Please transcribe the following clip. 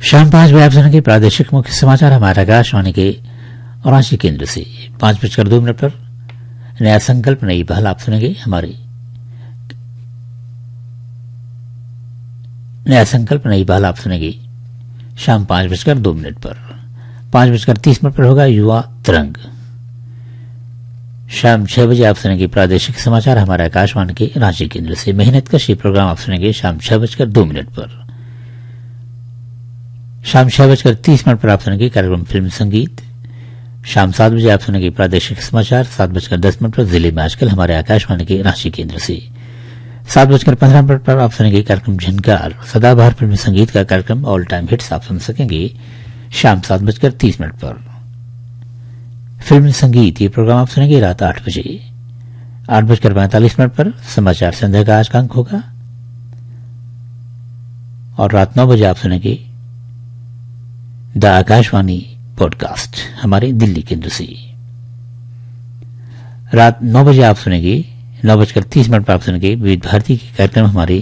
शाम 5 बजे आप सुनेंगे प्रादेशिक मुख्य समाचार हमारे आकाशवाणी के रांची केंद्र से। 5:02 पर नया संकल्प नई पहल आप सुनेंगे हमारी नया संकल्प नई पहल आप सुनेंगे शाम 5:02 पर। 5:30 पर होगा युवा तरंग। शाम 6 बजे आप सुनेंगे प्रादेशिक समाचार हमारे आकाशवाणी के रांची केंद्र से। मेहनत कश प्रोग्राम आप सुनेंगे शाम 6:02 पर। शाम 6:30 पर आप सुनेंगे कार्यक्रम फिल्म संगीत। शाम 7 बजे आप सुनेंगे प्रादेशिक समाचार। 7:10 पर जिले में आजकल हमारे आकाशवाणी के रांची केंद्र से। 7:15 पर आप सुनेंगे कार्यक्रम झनकार। सदाबहार फिल्म संगीत का कार्यक्रम ऑल टाइम हिट्स आप सुन सकेंगे शाम 7:30 पर। फिल्म संगीत ये प्रोग्राम आप सुनेंगे रात 8 बजे। 8:45 पर समाचार संध्या का आज का अंक होगा और रात 9 बजे आप सुनेंगे द आकाशवाणी पॉडकास्ट हमारे दिल्ली केंद्र से। रात 9 बजे आप सुनेंगे 9:30 पर आप सुनेंगे विविध भारती के कार्यक्रम हमारे